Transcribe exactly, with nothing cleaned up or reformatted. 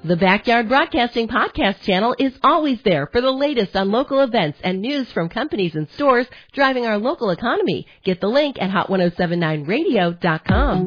The Backyard Broadcasting Podcast channel is always there for the latest on local events and news from companies and stores driving our local economy. Get the link at hot ten seventy-nine radio dot com.